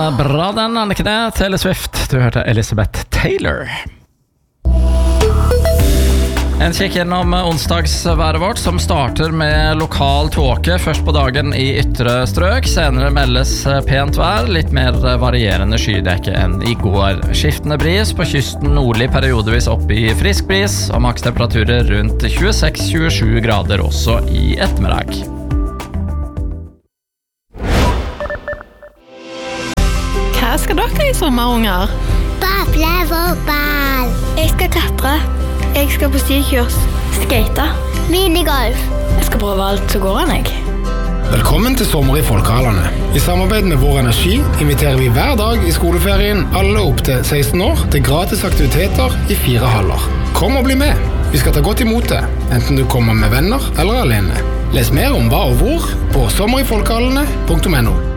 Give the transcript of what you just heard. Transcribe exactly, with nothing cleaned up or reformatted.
bra den, er det ikke det? Taylor Swift, du hørte Elizabeth Taylor. En kikk gjennom onsdagsværet vårt, som starter med lokal tåke først på dagen i ytre strøk. Senere meldes pent vær, litt mer varierende skydekke enn i går. Skiftende bris på kysten nordlig periodevis opp i frisk bris, og makstemperaturer rundt tjueseks til tjuesju grader også i ettermiddag. Hva skal dere i sommer, unger? Bable fotball. Jeg skal klatre. Jeg skal på styrkurs. Skate. Minigolf. Jeg skal prøve alt som går an, jeg. Velkommen til sommer i Folkehallene. I samarbeid med Vår Energi inviterer vi hver dag i skoleferien alle opp til seksten år til gratis aktiviteter i fire haller. Kom og bli med. Vi skal ta godt imot det, enten du kommer med venner eller alene. Les mer om hva og hvor på sommerifolkehallene punktum no.